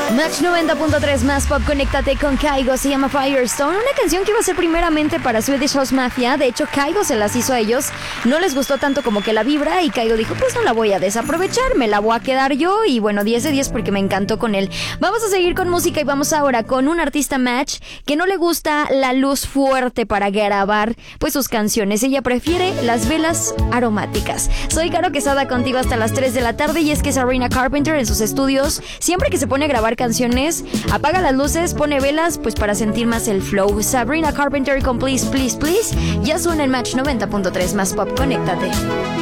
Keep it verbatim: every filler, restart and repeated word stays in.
Match noventa punto tres más pop, conéctate con Kygo, se llama Firestone, una canción que iba a ser primeramente para Swedish House Mafia. De hecho, Kygo se las hizo a ellos, no les gustó tanto como que la vibra, y Kygo dijo, pues no la voy a desaprovechar, me la voy a quedar yo, y bueno, diez de diez porque me encantó con él. Vamos a seguir con música y vamos ahora con un artista Match que no le gusta la luz fuerte para grabar pues sus canciones, ella prefiere las velas aromáticas. Soy Caro Quesada contigo hasta las tres de la tarde, y es que Sabrina Carpenter en sus estudios, siempre que se pone a grabar canciones, apaga las luces, pone velas, pues para sentir más el flow. Sabrina Carpenter con Please, Please, Please, ya suena en Match noventa punto tres más pop, conéctate.